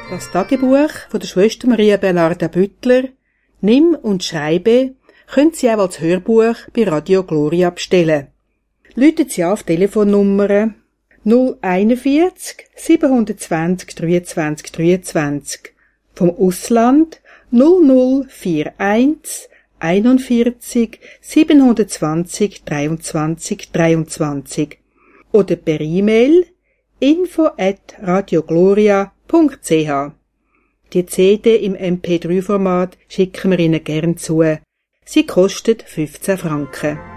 Das Tagebuch von der Schwester Maria Bernarda Büttler, Nimm und Schreibe, können Sie auch als Hörbuch bei Radio Gloria bestellen. Läuten Sie auf Telefonnummer 041 720 23 23, vom Ausland 0041 41 720 23 23 oder per E-Mail info@radiogloria.ch. Die CD im MP3-Format schicken wir Ihnen gern zu. Sie kostet 15 Franken.